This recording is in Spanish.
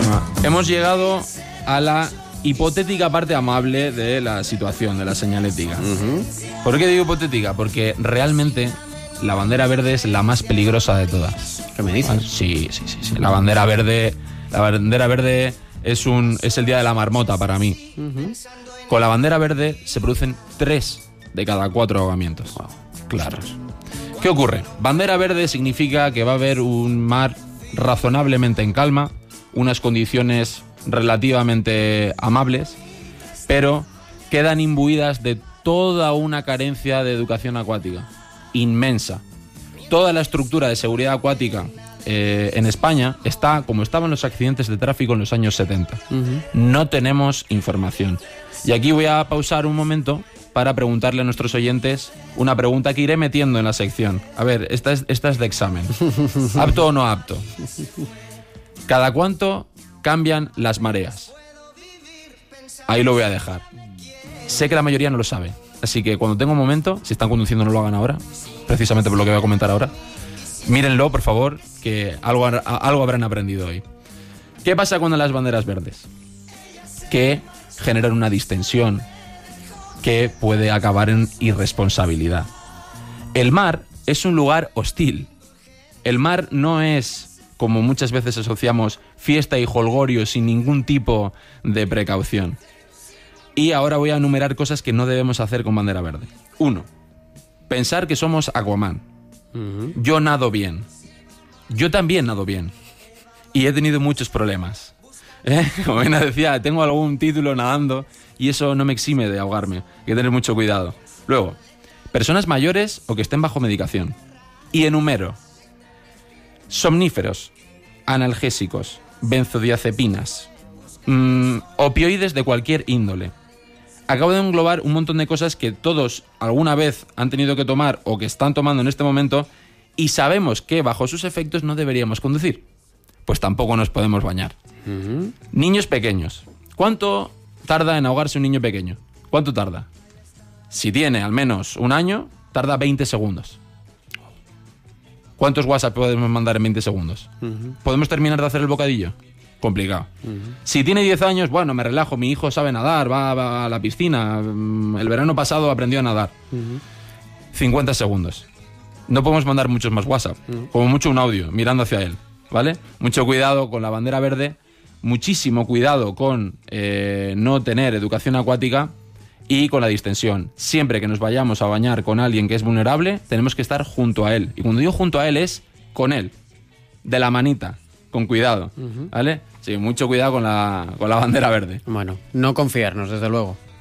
Hemos llegado a la hipotética parte amable de la situación, de la señalética. ¿Por qué digo hipotética? Porque realmente la bandera verde es la más peligrosa de todas. ¿Qué me dices? Sí. La bandera verde es el día de la marmota para mí. Con la bandera verde se producen 3 de cada 4 ahogamientos. Wow. Claros. ¿Qué ocurre? Bandera verde significa que va a haber un mar razonablemente en calma, unas condiciones relativamente amables, pero quedan imbuidas de toda una carencia de educación acuática inmensa. Toda la estructura de seguridad acuática en España está como estaban los accidentes de tráfico en los años 70. No tenemos información. Y aquí voy a pausar un momento para preguntarle a nuestros oyentes una pregunta que iré metiendo en la sección. A ver, esta es de examen. ¿Apto o no apto? ¿Cada cuánto cambian las mareas? Ahí lo voy a dejar. Sé que la mayoría no lo sabe, así que cuando tenga un momento, si están conduciendo no lo hagan ahora, precisamente por lo que voy a comentar ahora. Mírenlo, por favor, que algo habrán aprendido hoy. ¿Qué pasa con las banderas verdes? Que generan una distensión que puede acabar en irresponsabilidad. El mar es un lugar hostil. El mar no es, como muchas veces asociamos, fiesta y jolgorio sin ningún tipo de precaución. Y ahora voy a enumerar cosas que no debemos hacer con bandera verde. 1. Pensar que somos Aquaman. Yo nado bien. Yo también nado bien. Y he tenido muchos problemas. Como bien decía, tengo algún título nadando y eso no me exime de ahogarme. Hay que tener mucho cuidado. Luego, personas mayores o que estén bajo medicación. Y enumero: somníferos, analgésicos, benzodiazepinas, opioides de cualquier índole. Acabo de englobar un montón de cosas que todos alguna vez han tenido que tomar o que están tomando en este momento y sabemos que bajo sus efectos no deberíamos conducir. Pues tampoco nos podemos bañar. Niños pequeños. ¿Cuánto tarda en ahogarse un niño pequeño? ¿Cuánto tarda? Si tiene al menos un año, tarda 20 segundos. ¿Cuántos WhatsApp podemos mandar en 20 segundos? ¿Podemos terminar de hacer el bocadillo? Complicado. Si tiene 10 años, bueno, me relajo, mi hijo sabe nadar, va a la piscina, el verano pasado aprendió a nadar. 50 segundos. No podemos mandar muchos más WhatsApp, como mucho un audio, mirando hacia él, ¿vale? Mucho cuidado con la bandera verde, muchísimo cuidado con no tener educación acuática y con la distensión. Siempre que nos vayamos a bañar con alguien que es vulnerable, tenemos que estar junto a él. Y cuando digo junto a él es con él, de la manita, con cuidado, ¿vale? Sí, mucho cuidado con la bandera verde. Bueno, no confiarnos, desde luego.